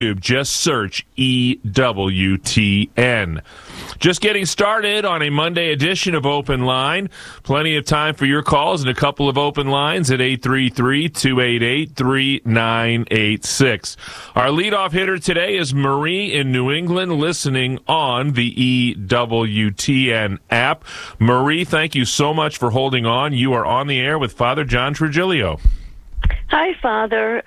Just search EWTN. Just getting started on a Monday edition of Open Line. Plenty of time for your calls and a couple of open lines at 833-288-3986. Our leadoff hitter today is Marie in New England, listening on the EWTN app. Marie, thank you so much for holding on. You are on the air with Father John Trigilio. Hi, Father.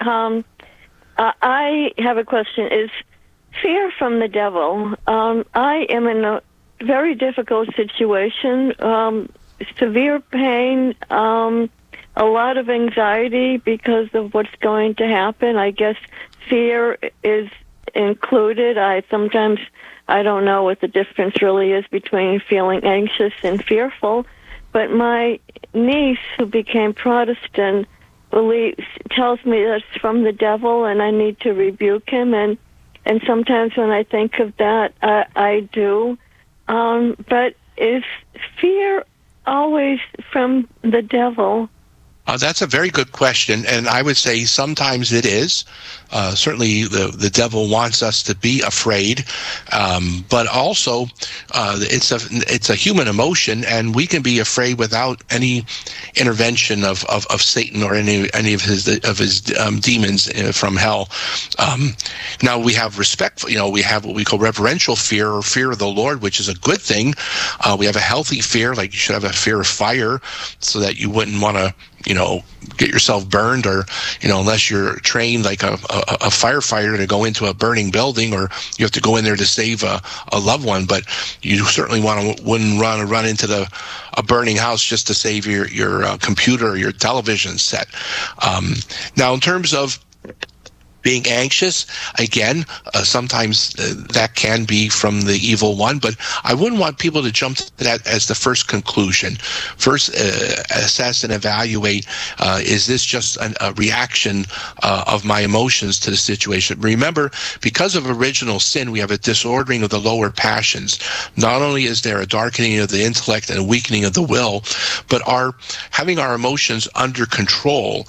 I have a question. Is fear from the devil? I am in a very difficult situation, severe pain, a lot of anxiety because of what's going to happen. I guess fear is included. I don't know what the difference really is between feeling anxious and fearful, but my niece, who became Protestant, tells me that's from the devil and I need to rebuke him, and sometimes when I think of that, I do. But is fear always from the devil? That's a very good question, and I would say sometimes it is. Certainly the devil wants us to be afraid, but also it's a human emotion, and we can be afraid without any intervention of Satan or any of his demons from hell. Now we have respect. We have what we call reverential fear, or fear of the Lord, which is a good thing. We have a healthy fear, like you should have a fear of fire, so that you wouldn't want to get yourself burned, or, unless you're trained like a firefighter to go into a burning building, or you have to go in there to save a loved one. But you certainly wouldn't run into a burning house just to save your computer or your television set. Now, in terms of being anxious, again, sometimes that can be from the evil one, but I wouldn't want people to jump to that as the first conclusion. First, assess and evaluate, is this just a reaction of my emotions to the situation? Remember, because of original sin, we have a disordering of the lower passions. Not only is there a darkening of the intellect and a weakening of the will, but having our emotions under control,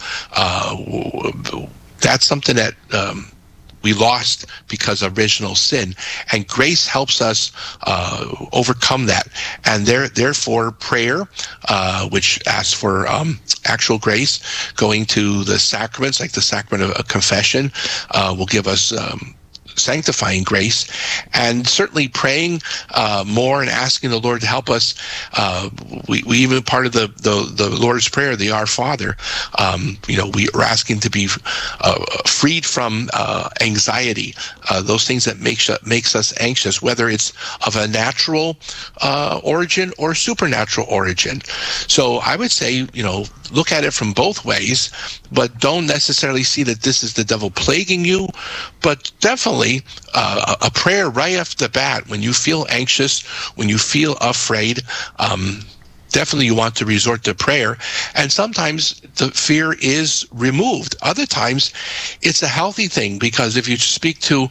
that's something that we lost because of original sin, and grace helps us overcome that. And therefore, prayer, which asks for actual grace, going to the sacraments, like the sacrament of confession, will give us sanctifying grace, and certainly praying more and asking the Lord to help us. We even, part of the Lord's Prayer, the Our Father, we are asking to be freed from anxiety, those things that makes us anxious, whether it's of a natural origin or supernatural origin. So I would say, look at it from both ways, but don't necessarily see that this is the devil plaguing you, but definitely a prayer right off the bat when you feel anxious, when you feel afraid. Definitely you want to resort to prayer, and sometimes the fear is removed. Other times it's a healthy thing, because if you speak to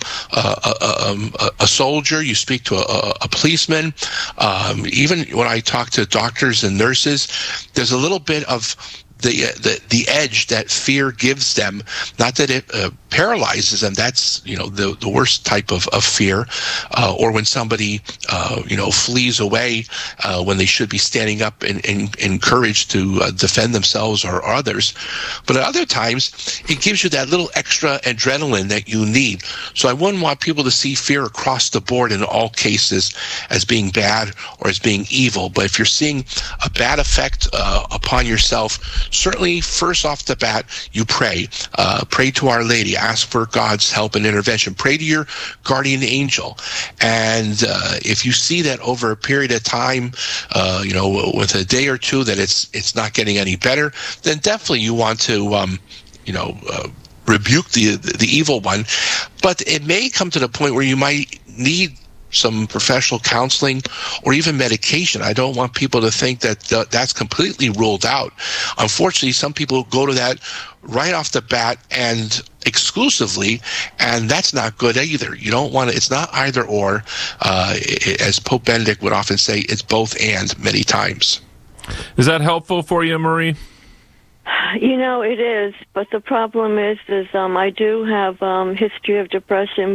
a soldier, you speak to a policeman, even when I talk to doctors and nurses, there's a little bit of the edge that fear gives them. Not that it paralyzes them. That's the worst type of fear, or when somebody flees away when they should be standing up and encouraged to defend themselves or others. But at other times it gives you that little extra adrenaline that you need. So I wouldn't want people to see fear across the board in all cases as being bad or as being evil. But if you're seeing a bad effect upon yourself, certainly first off the bat, you pray. Pray to Our Lady. Ask for God's help and intervention. Pray to your guardian angel. And if you see that over a period of time, with a day or two, that it's not getting any better, then definitely you want to, rebuke the evil one. But it may come to the point where you might need some professional counseling or even medication. I don't want people to think that that's completely ruled out. Unfortunately, some people go to that right off the bat and exclusively, and that's not good either. You don't want to, it's not either or. As Pope Benedict would often say, it's both and many times. Is that helpful for you, Marie? You know, it is, but the problem is I do have history of depression,